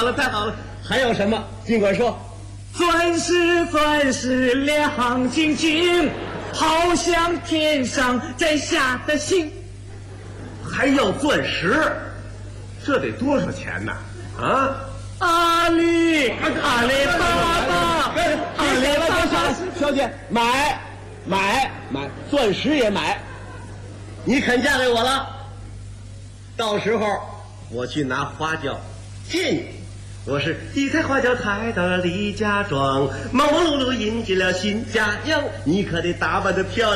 好了，太好了！还有什么？尽管说。 钻石，钻石亮晶晶，好像天上摘下的星。 还要钻石，这得多少钱呢？啊！ 阿里巴巴，阿里巴巴， 小姐，买，钻石也买。你肯嫁给我了？到时候我去拿花轿接你。我是一抬花轿抬到了李家庄，忙忙碌碌迎进了新家娘，你可得打扮得漂亮。